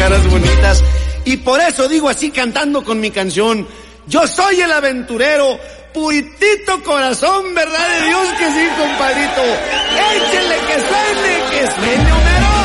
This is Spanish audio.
caras bonitas. Y por eso digo así cantando con mi canción: yo soy el aventurero, puritito corazón, verdad de Dios que sí, compadrito. Échenle que suene,